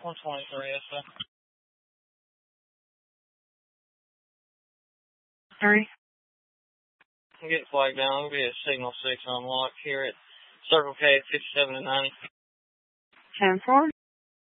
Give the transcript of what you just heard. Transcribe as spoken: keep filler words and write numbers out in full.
one twenty-three, yes, sir. Three. I'm getting flagged down. We'll be at Signal six unlocked here at Circle K fifty-seven and ninety. ten four.